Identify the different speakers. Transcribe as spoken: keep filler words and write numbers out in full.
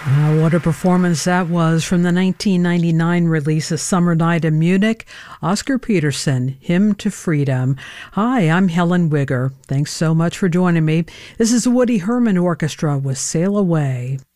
Speaker 1: Uh, what a performance that was from the nineteen ninety-nine release of Summer Night in Munich. Oscar Peterson, Hymn to Freedom. Hi, I'm Helen Wigger. Thanks so much for joining me. This is the Woody Herman Orchestra with Sail Away.